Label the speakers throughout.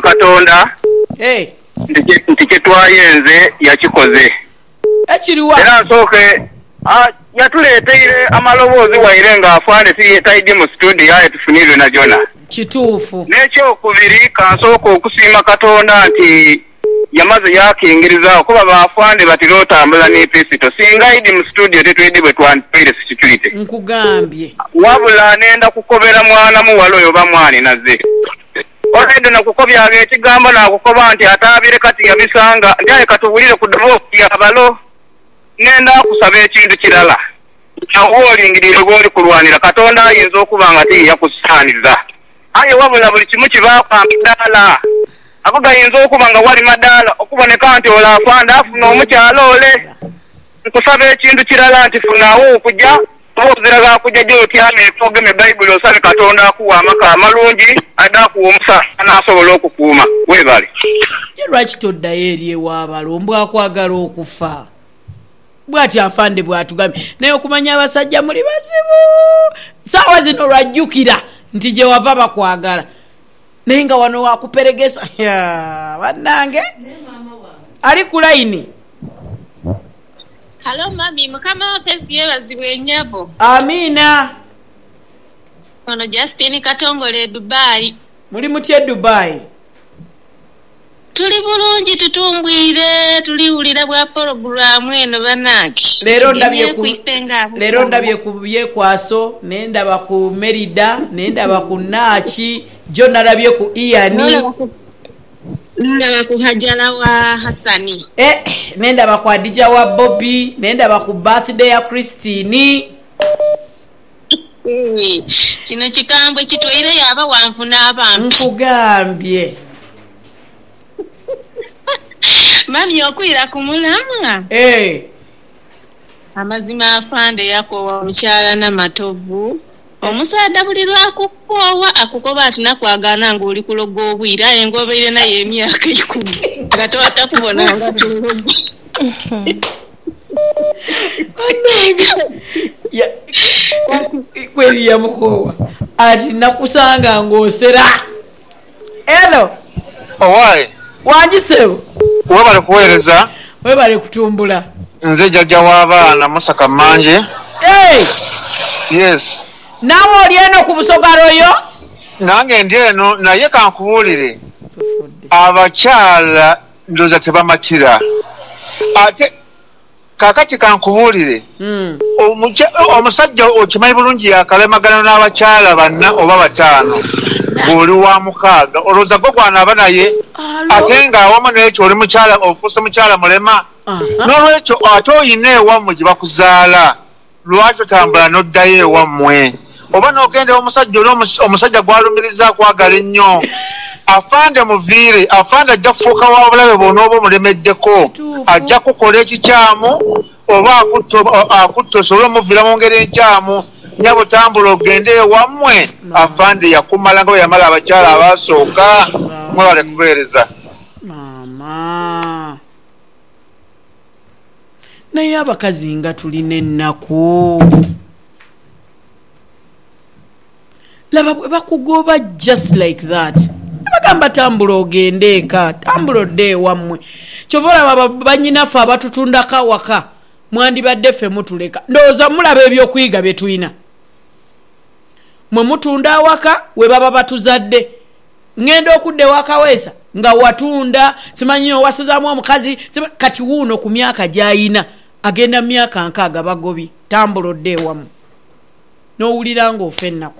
Speaker 1: Katonda nti kyetwayenze yakikoze
Speaker 2: ekiriwa
Speaker 1: era nsooke yatuleeteire amaloboozi waire ng'afande tayidde mu studio aye tufunire na jona
Speaker 2: kituufu
Speaker 1: n'ekyokubiri kansooka okusiima Katonda nti yamaze yakingiriza okuba baafande batira otambula n'episito singa idi mu studio tetwedde bwe twantwire security
Speaker 2: nkugambye
Speaker 1: wabula nenda kukobera mwana muwala oyo bamwani naze olende nakukobyaga ekigambo nakukoba nti ataabire kati yabisanga nti aye katubulire ku divorce yabalo nenda kusaba ekintu kirala awolingirire goli kulwanira Katonda ayinza okuba nga tiyakusaaniza aye wabula buli kimu kibakwamadaala ako gayinza okuba nga wali madaala okuboneka nti olafanda afuna omukyalo ole nkusaba ekintu kirala nti funawo okujja obuziraga kujja gyotyame etogeme Bayibuli osabe Katonda akuwa amaka amalungi adakuwa omusa n'asobola okukuuma webale
Speaker 2: ye lwaki toddayo eri ewaabalo akwagala okufa bw'ati afande bw'atugambye naye okumanya abasajja muli bazibu saawa zino lwajjukira nti gye wava bakwagala naye nga wano wakuperegesa bannange ali ku layini.
Speaker 3: Halo mami, mukama waffe yeebazibwe nnyabo.
Speaker 2: Amina.
Speaker 3: Ono Justin Katongole Dubai.
Speaker 2: Muli mutye Dubai?
Speaker 3: Tuli bulungi tutumbwire tuliwulira bwa programu eno bannange.
Speaker 2: Leero ndabye ku byekwaso nendaba ku Merida nendaba ku Nachi jo nalabye ku Iyani
Speaker 3: ndaba ku Hajala wa Hassani
Speaker 2: nendaba ku Adija wa Bobby nendaba ku birthday ya Christine
Speaker 3: kino kikambwe kitwire yaba wanfuna abantu
Speaker 2: nkugambye
Speaker 3: mami okwira ku mulamwa amazima afande yakowa omukyala n'amatovu omusaada buli lwakukoowa akukoba ati nakwagana ng'oli kuloga obwira aye ng'obeire naye emyaka 10 nga towatakubona nga tulogo
Speaker 2: kweri yamukoowa ati nakusanga ng'osera elo
Speaker 4: owaye
Speaker 2: wangisewo
Speaker 4: webale kuweereza
Speaker 2: webale kutumbula
Speaker 4: nze jjajja w'abaana Musaka Manje. Yes.
Speaker 2: Nawe oli eno ku Busogaloyo?
Speaker 4: Nange ndi eno naye kankubuulire abakyala ndooza tebamatira ate kakati kankubuulire omusajja okimanyi bulungi yakalemagana n'abakyala 4 oba 5 bw'oli wa 6 olowooza gwe gwanaaba naye ate ng'awamu n'ekyo oli mukyala ofuuse mukyala mulema n'olwekyo ate oyina ewammwe gye bakuzaala lwaki otambula n'oddayo ewammwe oba n'ogenda omusajja oli omusajja gw'alumiriza akwagala ennyo afande muviire afande ajja kufuuka wa bulabe bw'onooba omulemeddeko ajja kukola ekikyamu oba akutta osobole omuviira mu ngeri enkyamu nyabo otambula ogende ewammwe afande yakumala nga bwe yamala abakyala abaasooka mwebale kubeereza
Speaker 2: maama naye abakazi nga tulina ennaku laba bwe bakugoba just like that bagamba tambula ogende eka tambula odde ewammwe kyova olaba banyinaffe abatutundako awaka mwandibadde ffe mutuleka ndowooza mulaba ebyokuyiga bye tulina mwe mutunda awaka we baba batuzadde ngenda okudda ewakaweesa nga watunda simanyi owasizaamu omukazi kati wuuno ku myaka gy'ayina agenda mu myaka 6 bagobye tambula odde ewammwe n'owulira ng'ofa ennaku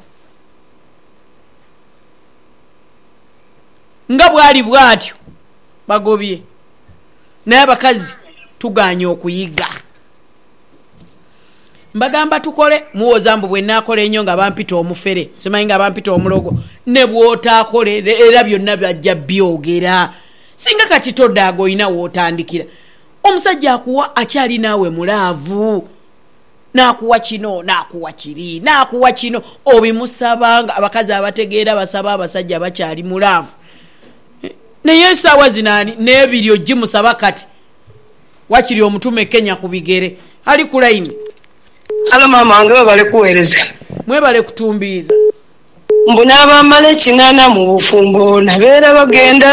Speaker 2: nga bwali bwatyo bagobye naye abakazi tuganye okuyiga mbagamba tukole muwoza mbu bwe naakola ennyo nga bampita omufere simanyi nga bampita omulogo ne bw'otaakole era byonna bajja byogera singa kati toddaaga olina wootandikira omusajja akuwa akyali naawe mulaavu naakuwa kino naakuwa kiri naakuwa kino obimusabanga abakazi abategeera basaba abasajja bakyali mulaavu naye essaawa zinaani n'ebiri ogimusaba kati wakiri omutume Kenya ku bigere ali ku layini.
Speaker 5: Halo mama wange bale kuweereza
Speaker 2: mwebale kutumbiiza
Speaker 5: mbona abamala ekinana mu bufumbo nabeera bagenda